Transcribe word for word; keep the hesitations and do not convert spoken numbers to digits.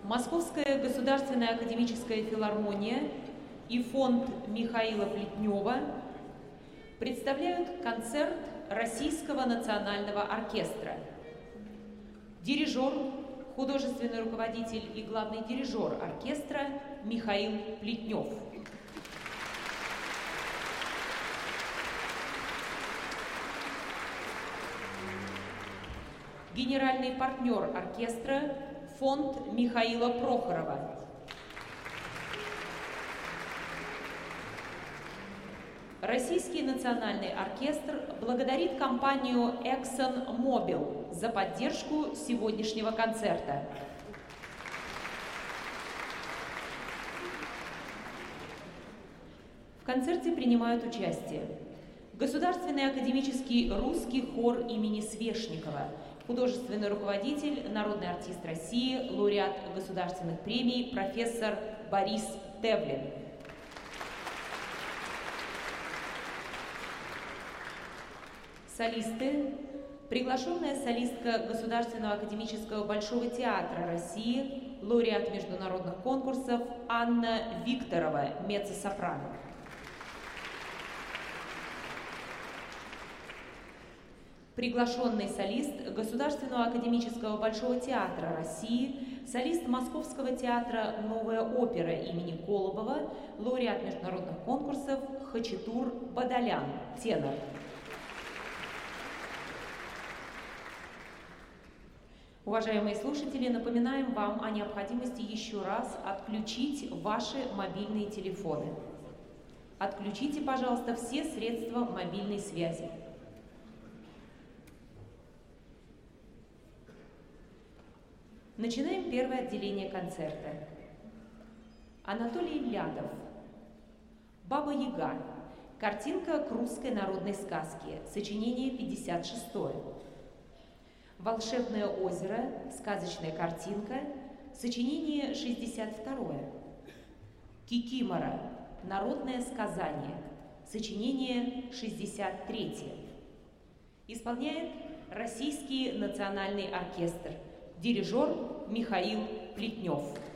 Московская государственная академическая филармония и фонд Михаила Плетнева представляют концерт Российского национального оркестра. Дирижер, художественный руководитель и главный дирижер оркестра Михаил Плетнев. Генеральный партнер оркестра фонд Михаила Прохорова. Российский национальный оркестр благодарит компанию ExxonMobil за поддержку сегодняшнего концерта. В концерте принимают участие Государственный академический русский хор имени Свешникова, художественный руководитель, народный артист России, лауреат государственных премий профессор Борис Тевлин. Солисты. Приглашенная солистка Государственного академического Большого театра России, лауреат международных конкурсов Анна Викторова, меццо-сопрано. Приглашенный солист Государственного академического Большого театра России, солист Московского театра «Новая опера» имени Колобова, лауреат международных конкурсов Хачатур Бадалян, тенор. Уважаемые слушатели, напоминаем вам о необходимости еще раз отключить ваши мобильные телефоны. Отключите, пожалуйста, все средства мобильной связи. Начинаем первое отделение концерта. Анатолий Лядов. «Баба-Яга». Картинка к русской народной сказке. Сочинение пятьдесят шестое. «Волшебное озеро», сказочная картинка, сочинение шестьдесят второе. «Кикимора», народное сказание, сочинение шестьдесят третье. Исполняет Российский национальный оркестр, дирижер Михаил Плетнев.